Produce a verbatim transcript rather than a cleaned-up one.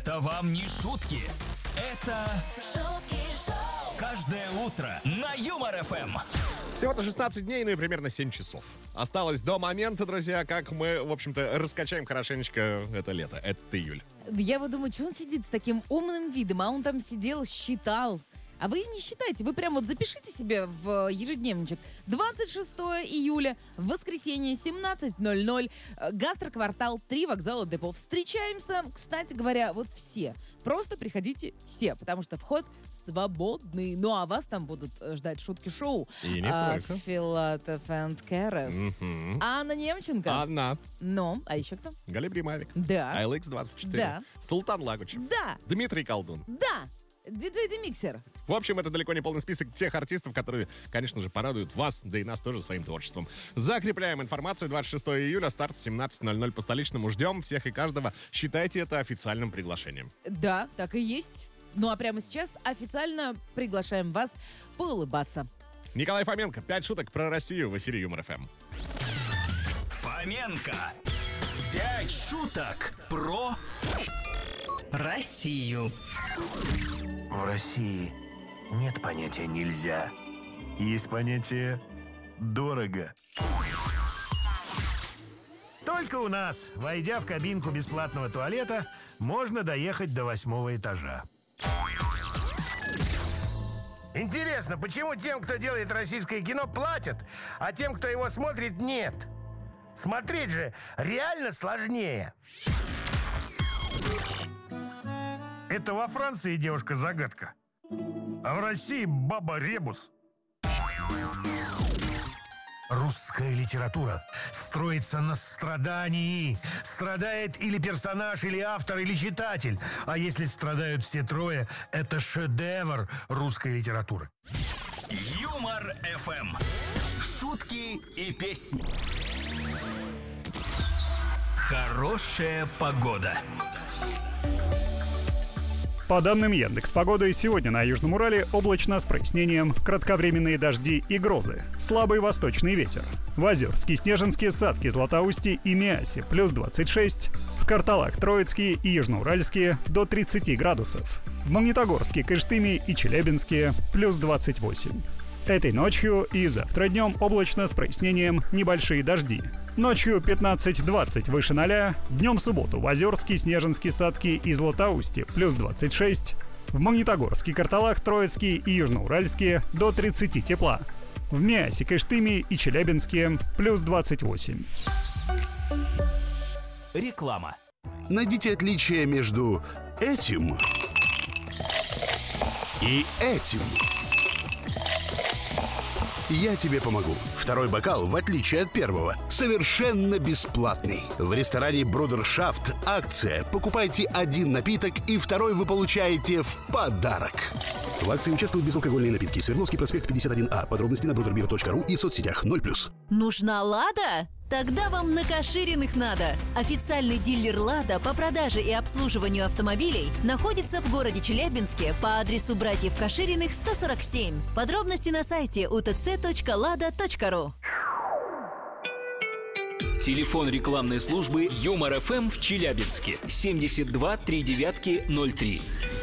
Это вам не шутки. Это шутки шоу. Каждое утро на Юмор-ФМ. Всего-то шестнадцать дней, ну и примерно семь часов. Осталось до момента, друзья, как мы, в общем-то, раскачаем хорошенечко это лето, этот июль. Я вот думаю, что он сидит с таким умным видом, а он там сидел, считал. А вы не считайте, вы прям вот запишите себе в ежедневничек. двадцать шестого июля, воскресенье, семнадцать ноль ноль, гастроквартал, три вокзала депо. Встречаемся, кстати говоря, вот все. Просто приходите все, потому что вход свободный. Ну, а вас там будут ждать шутки-шоу. И не а, только. Филатов энд Керес. Мгм. Анна Немченко. Анна. Ну, а еще кто? Галиб Римавик. Да. ай эл икс двадцать четыре. Да. Султан Лагуч. Да. Дмитрий Колдун. Да. Диджей Демиксер. В общем, это далеко не полный список тех артистов, которые, конечно же, порадуют вас, да и нас тоже своим творчеством. Закрепляем информацию. двадцать шестого июля, старт семнадцать ноль ноль по столичному. Ждем всех и каждого. Считайте это официальным приглашением. Да, так и есть. Ну а прямо сейчас официально приглашаем вас поулыбаться. Николай Фоменко. Пять шуток про Россию в эфире Юмор-ФМ. Фоменко. Пять шуток про Россию. В России нет понятия «нельзя». Есть понятие «дорого». Только у нас, войдя в кабинку бесплатного туалета, можно доехать до восьмого этажа. Интересно, почему тем, кто делает российское кино, платят, а тем, кто его смотрит, нет? Смотреть же реально сложнее. Это во Франции девушка-загадка, а в России баба-ребус. Русская литература строится на страдании. Страдает или персонаж, или автор, или читатель. А если страдают все трое, это шедевр русской литературы. Юмор-ФМ. Шутки и песни. Хорошая погода. По данным Яндекс.Погоды, сегодня на Южном Урале облачно с прояснением, кратковременные дожди и грозы, слабый восточный ветер. В Озерске, Снежинске, Садке, Златоусте и Миасе плюс двадцать шесть, в Карталах, Троицке и Южноуральске до тридцати градусов, в Магнитогорске, Кыштыме и Челябинске плюс двадцать восемь. Этой ночью и завтра днем облачно с прояснением, небольшие дожди. Ночью пятнадцать-двадцать выше ноля, днем в субботу в Озерске, Снежинске, Садке и Златоусте плюс двадцать шесть, в Магнитогорске, Карталах, Троицке и Южноуральске до тридцати тепла, в Миасе, Кыштыме и Челябинске плюс двадцать восемь. Реклама. Найдите отличие между этим и этим. Я тебе помогу. Второй бокал, в отличие от первого, совершенно бесплатный. В ресторане Брудершафт акция. Покупайте один напиток, и второй вы получаете в подарок. В акции участвуют безалкогольные напитки. Свердловский проспект пятьдесят один А. Подробности на брудербир точка ру и в соцсетях ноль плюс. Нужна «Лада»? Тогда вам на Кашириных надо. Официальный дилер «Лада» по продаже и обслуживанию автомобилей находится в городе Челябинске по адресу братьев Кашириных сто сорок семь. Подробности на сайте у тэ цэ точка лада точка ру. Телефон рекламной службы Юмор-ФМ в Челябинске. семьдесят два три девятки ноль три.